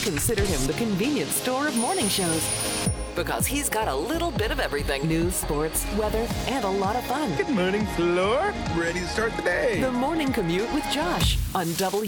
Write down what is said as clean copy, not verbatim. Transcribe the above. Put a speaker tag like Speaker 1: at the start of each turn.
Speaker 1: consider him the convenience store of morning shows. Because he's got a little bit of everything. News, sports, weather, and a lot of fun.
Speaker 2: Good morning, Floor. Ready to start the day.
Speaker 1: The Morning Commute with Josh on